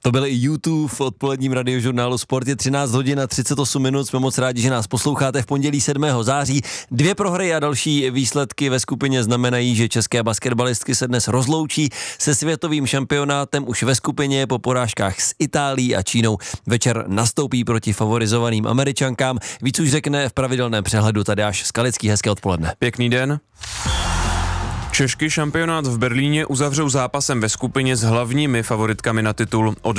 To byl i YouTube v odpoledním radiožurnálu Sport. Je 13 hodin a 38 minut. Jsme moc rádi, že nás posloucháte v pondělí 7. září. 2 prohry a další výsledky ve skupině znamenají, že české basketbalistky se dnes rozloučí se světovým šampionátem už ve skupině po porážkách s Itálií a Čínou. Večer nastoupí proti favorizovaným Američankám. Víc už řekne v pravidelném přehledu Tadeáš Skalický. Hezké odpoledne. Pěkný den. Češky šampionát v Berlíně uzavřou zápasem ve skupině s hlavními favoritkami na titul. Od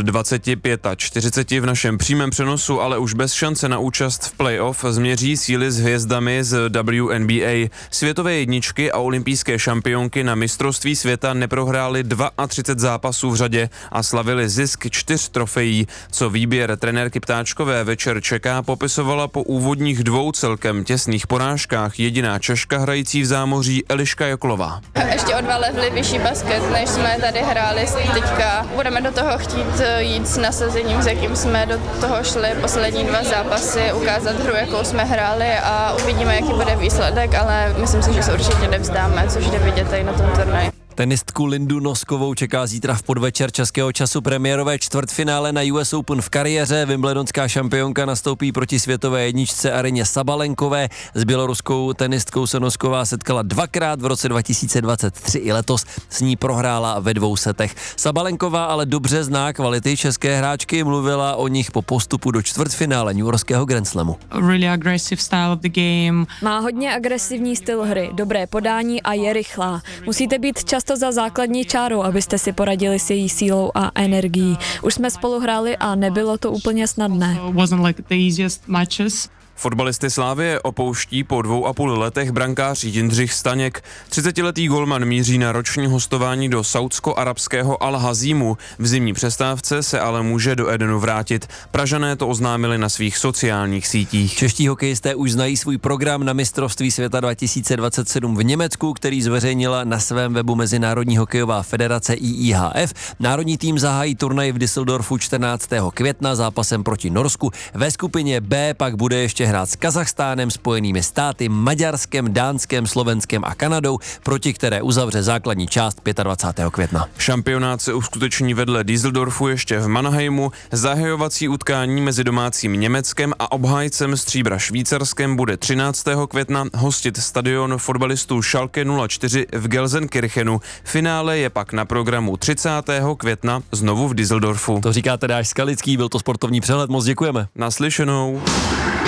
25:40 v našem přímém přenosu, ale už bez šance na účast v playoff, změří síly s hvězdami z WNBA. Světové jedničky a olympijské šampionky na mistrovství světa neprohrály 32 zápasů v řadě a slavili zisk 4 trofejí. Co výběr trenérky Ptáčkové večer čeká, popisovala po úvodních 2 celkem těsných porážkách jediná Češka hrající v zámoří Eliška Joklová. Ještě o 2 levely vyšší basket, než jsme tady hráli teďka. Budeme do toho chtít jít s nasazením, s jakým jsme do toho šli poslední 2 zápasy, ukázat hru, jakou jsme hráli a uvidíme, jaký bude výsledek, ale myslím si, že se určitě nevzdáme, což jde vidět tady na tom turnaji. Tenistku Lindu Noskovou čeká zítra v podvečer českého času premiérové čtvrtfinále na US Open v kariéře. Wimbledonská šampionka nastoupí proti světové jedničce Aryně Sabalenkové. S běloruskou tenistkou se Nosková setkala 2krát v roce 2023 i letos. S ní prohrála ve 2 setech. Sabalenková ale dobře zná kvality české hráčky, mluvila o nich po postupu do čtvrtfinále newyorského Grand Slamu. Really aggressive style of the game. Má hodně agresivní styl hry, dobré podání a je rychlá. Musíte být často za základní čárou, abyste si poradili s její sílou a energií. Už jsme spolu hráli a nebylo to úplně snadné. Wasn't like the easiest matches. Fotbalisty Slávie opouští po 2,5 letech brankář Jindřich Staněk. 30letý golman míří na roční hostování do saúdsko-arabského Al-Hazímu. V zimní přestávce se ale může do Edenu vrátit. Pražané to oznámili na svých sociálních sítích. Čeští hokejisté už znají svůj program na mistrovství světa 2027 v Německu, který zveřejnila na svém webu Mezinárodní hokejová federace IIHF. Národní tým zahájí turnaj v Düsseldorfu 14. května zápasem proti Norsku. Ve skupině B pak bude ještě hrát s Kazachstánem, Spojenými státy, Maďarskem, Dánskem, Slovenskem a Kanadou, proti které uzavře základní část 25. května. Šampionát se uskuteční vedle Düsseldorfu ještě v Mannheimu. Zahajovací utkání mezi domácím Německem a obhájcem stříbra Švýcarskem bude 13. května hostit stadion fotbalistů Schalke 04 v Gelsenkirchenu. Finále je pak na programu 30. května znovu v Düsseldorfu. To říká Tadeáš Skalický, byl to sportovní přehled, moc děkujeme. Naslyšenou.